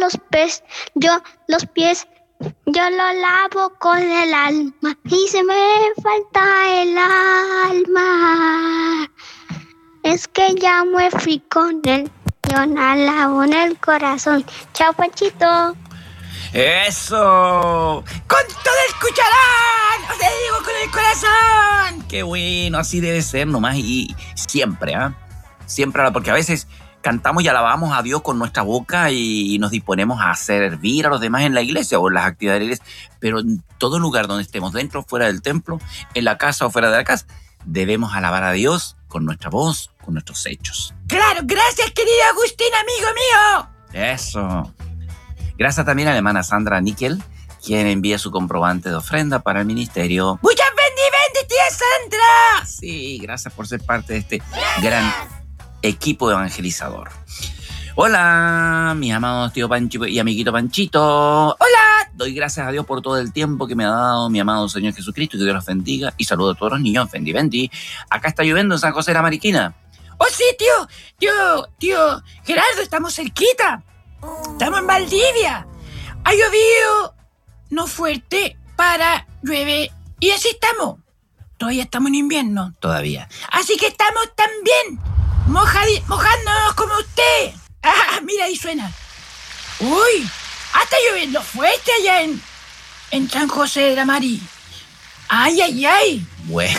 los pies, yo lo lavo con el alma y se me falta el alma. Es que ya me fui con él, yo la lavo en el corazón. Chao, Panchito. ¡Eso! ¡Con todo el cucharón! ¡Os digo con el corazón! ¡Qué bueno! Así debe ser nomás y siempre, ¿ah? Siempre, porque a veces cantamos y alabamos a Dios con nuestra boca y nos disponemos a servir a los demás en la iglesia o en las actividades de la iglesia, pero en todo lugar donde estemos, dentro o fuera del templo, en la casa o fuera de la casa, debemos alabar a Dios con nuestra voz, con nuestros hechos. ¡Claro! ¡Gracias, querido Agustín, amigo mío! ¡Eso! Gracias también a la hermana Sandra Níquel, quien envía su comprobante de ofrenda para el ministerio. ¡Muchas bendiciones, tía Sandra! Sí, gracias por ser parte de este gran equipo evangelizador. Hola, mis amados tío Pancho y amiguito Panchito. Hola, doy gracias a Dios por todo el tiempo que me ha dado mi amado Señor Jesucristo, que Dios los bendiga, y saludo a todos los niños. Fendi Bendi. Acá está lloviendo en San José de la Mariquina. ¡Oh, sí, tío Gerardo, estamos cerquita! Estamos en Valdivia. Ha llovido, no fuerte, llueve, y así estamos. Todavía estamos en invierno. Todavía. Así que estamos también mojándonos como usted. Ah, mira, ahí suena. Uy, está lloviendo fuerte allá en San José de la Mari. Ay. Bueno.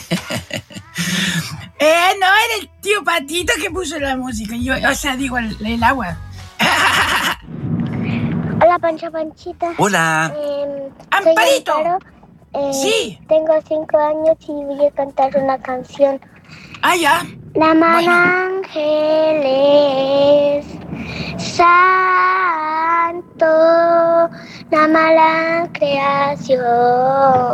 No, era el tío Patito que puso la música. Digo, el agua. Hola, Panchita. Hola. Amparito. Soy Amparo. Sí. Tengo 5 años y voy a cantar una canción. Ya. La Mar Ángeles Santo, la mala creación.